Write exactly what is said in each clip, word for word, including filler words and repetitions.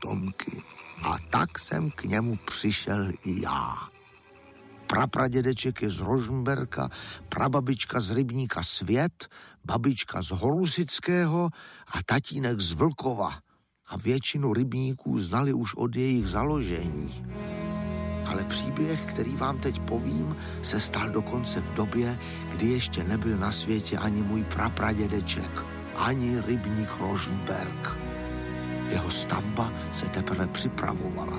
potomky. A tak jsem k němu přišel i já. Prapradědeček je z Rožmberka, prababička z rybníka Svět, babička z Holusického a tatínek z Vlkova. A většinu rybníků znali už od jejich založení. Ale příběh, který vám teď povím, se stal dokonce v době, kdy ještě nebyl na světě ani můj prapradědeček, ani rybník Rožmberk. Jeho stavba se teprve připravovala.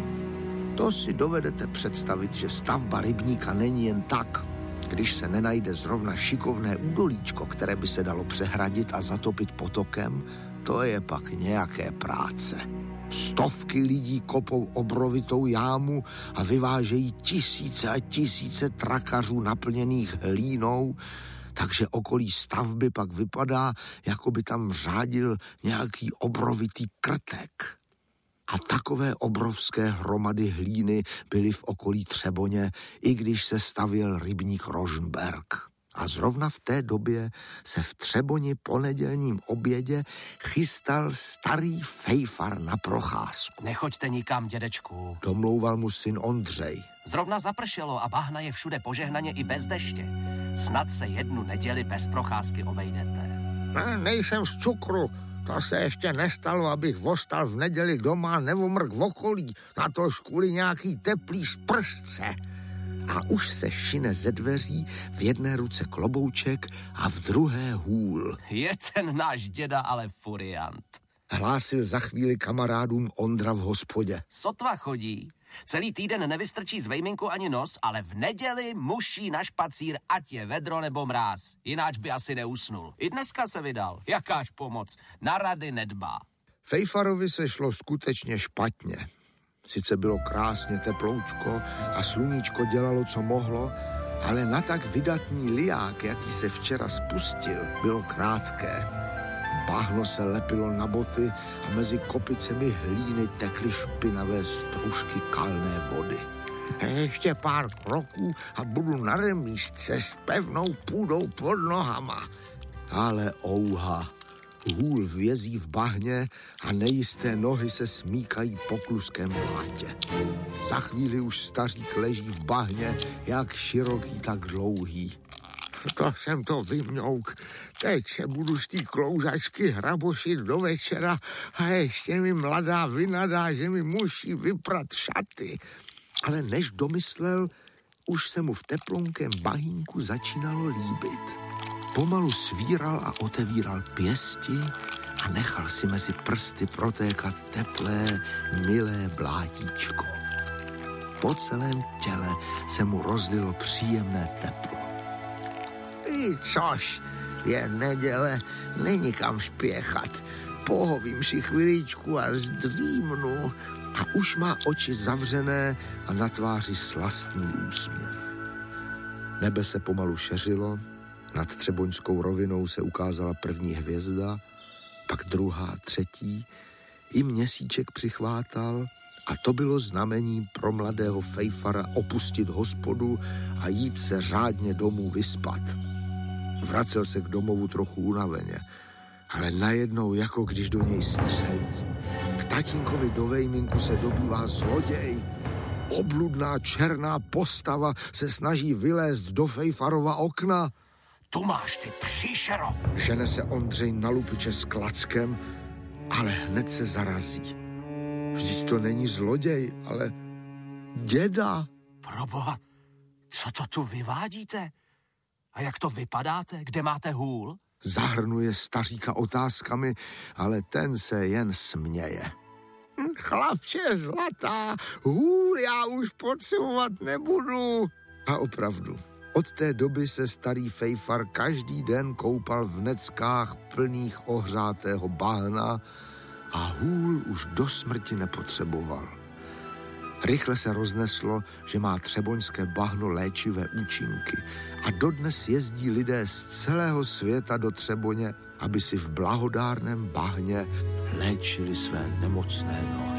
To si dovedete představit, že stavba rybníka není jen tak, když se nenajde zrovna šikovné údolíčko, které by se dalo přehradit a zatopit potokem, to je pak nějaké práce. Stovky lidí kopou obrovitou jámu a vyvážejí tisíce a tisíce trakařů naplněných hlínou, takže okolí stavby pak vypadá, jako by tam řádil nějaký obrovitý krtek. A takové obrovské hromady hlíny byly v okolí Třeboně, i když se stavěl rybník Rožmberk. A zrovna v té době se v Třeboni po nedělním obědě chystal starý fejfar na procházku. Nechoďte nikam, dědečku, domlouval mu syn Ondřej. Zrovna zapršelo a bahna je všude požehnaně i bez deště. Snad se jednu neděli bez procházky obejdete. Ne, nejsem z cukru. To se ještě nestalo, abych vostal v neděli doma a nevomrk v okolí, na to kvůli nějaký teplý spršce. A už se šine ze dveří, v jedné ruce klobouček a v druhé hůl. Je ten náš děda ale furiant, hlásil za chvíli kamarádům Ondra v hospodě. Sotva chodí. Celý týden nevystrčí z vejminku ani nos, ale v neděli muší na špacír, ať je vedro nebo mráz. Jináč by asi neusnul. I dneska se vydal. Jakáž pomoc. Na rady nedbá. Fejfarovi se šlo skutečně špatně. Sice bylo krásně teploučko a sluníčko dělalo, co mohlo, ale na tak vydatný liák, jaký se včera spustil, bylo krátké. Bahno se lepilo na boty a mezi kopicemi hlíny tekly špinavé stružky kalné vody. Ještě pár kroků a budu na remíšce s pevnou půdou pod nohama. Ale ouha, hůl vězí v bahně a nejisté nohy se smíkají po kluském blátě. Za chvíli už stařík leží v bahně, jak široký, tak dlouhý. To jsem to vymňouk. Teď se budu z té klouzačky hrabošit do večera a ještě mi mladá vynadá, že mi musí vyprat šaty. Ale než domyslel, už se mu v teplonkém bahínku začínalo líbit. Pomalu svíral a otevíral pěsti a nechal si mezi prsty protékat teplé, milé blátíčko. Po celém těle se mu rozlilo příjemné teplo. I což, je neděle, není kam spěchat. Pohovím si chviličku a zdřímnu. A už má oči zavřené a na tváři slastný úsměv. Nebe se pomalu šeřilo, nad Třeboňskou rovinou se ukázala první hvězda, pak druhá, třetí, i měsíček přichvátal a to bylo znamení pro mladého fejfara opustit hospodu a jít se řádně domů vyspat. Vracel se k domovu trochu unaveně, ale najednou jako když do něj střelí. K tatínkovi do vejminku se dobývá zloděj. Obludná černá postava se snaží vylézt do fejfarova okna. Tu máš ty příšero. Žene se Ondřej na lupiče s klackem, ale hned se zarazí. Vždyť to není zloděj, ale děda. Proboha, co to tu vyvádíte? A jak to vypadáte? Kde máte hůl? Zahrnuje staříka otázkami, ale ten se jen směje. Chlapče zlatá, hůl já už potřebovat nebudu. A opravdu, od té doby se starý fejfar každý den koupal v neckách plných ohřátého bahna a hůl už do smrti nepotřeboval. Rychle se rozneslo, že má třeboňské bahno léčivé účinky a dodnes jezdí lidé z celého světa do Třeboně, aby si v blahodárném bahně léčili své nemocné nohy.